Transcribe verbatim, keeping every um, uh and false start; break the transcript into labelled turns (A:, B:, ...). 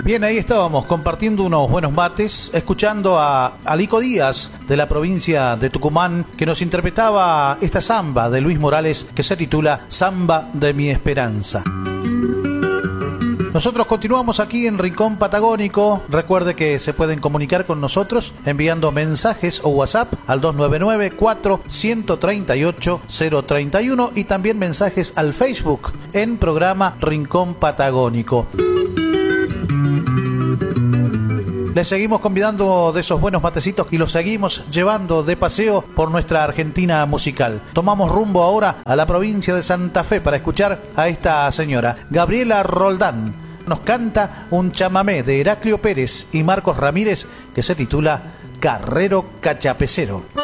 A: Bien, ahí estábamos compartiendo unos buenos mates, escuchando a Alico Díaz de la provincia de Tucumán, que nos interpretaba esta samba de Luis Morales que se titula Samba de mi Esperanza. Nosotros continuamos aquí en Rincón Patagónico. Recuerde que se pueden comunicar con nosotros enviando mensajes o WhatsApp al dos nueve nueve, cuatro uno tres ocho, cero tres uno y también mensajes al Facebook en programa Rincón Patagónico. Les seguimos convidando de esos buenos matecitos y los seguimos llevando de paseo por nuestra Argentina musical. Tomamos rumbo ahora a la provincia de Santa Fe para escuchar a esta señora, Gabriela Roldán. Nos canta un chamamé de Heraclio Pérez y Marcos Ramírez que se titula Carrero Cachapecero.